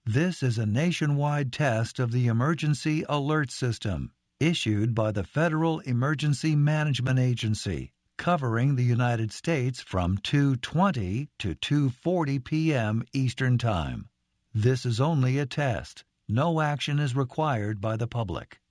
This is a nationwide test of the Emergency Alert System, issued by the Federal Emergency Management Agency, covering the United States from 2:20 to 2:40 p.m. Eastern Time. This is only a test. No action is required by the public.